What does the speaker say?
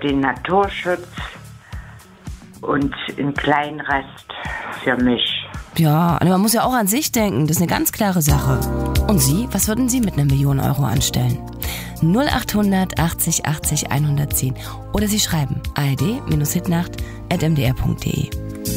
den Naturschutz und einen kleinen Rest für mich. Ja, aber man muss ja auch an sich denken. Das ist eine ganz klare Sache. Und Sie, was würden Sie mit 1 Million Euro anstellen? 0800 80 80 110. Oder Sie schreiben ald-hitnacht@mdr.de.